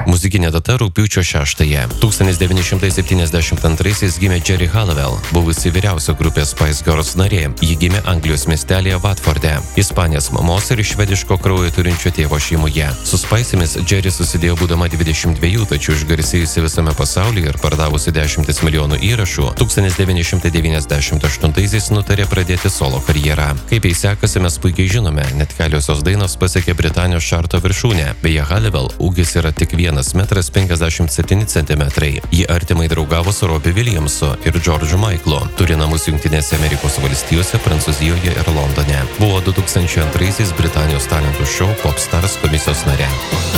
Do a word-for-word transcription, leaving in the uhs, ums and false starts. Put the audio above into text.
Muzikinė data rugpjūčio šeštąją. tūkstantis devyni šimtai septyniasdešimt antraisiais gimė Geri Halliwell, buvusi vyriausia grupės Spice Girls narė. Ji gimė Anglijos miestelėje Watforde, Ispanės mamos ir švediško kraujo turinčio tėvo šeimoje. Su Spice'ėmis Geri susidėjo būdama dvidešimt dviejų, tačiau išgarsėjusi visame pasaulyje ir pardavusi dešimtis milijonų įrašų, tūkstantis devyni šimtai devyniasdešimt aštuntaisiais nutarė pradėti solo karjerą. Kaip jai sekasi, mes puikiai žinome, net keliosios dainos pasiekė Britanijos šarto viršūnę. Beje, Halliwell ūgis yra tik vienas metras penkiasdešimt septyni centimetrai. Ji artimai draugavo su Robbie Williamsu ir George'u Michaelu. Turi namus Jungtinėse Amerikos valstijose, Prancūzijoje ir Londone. Buvo du tūkstančiai antraisiais Britanijos talentų šou Popstars komisijos narė.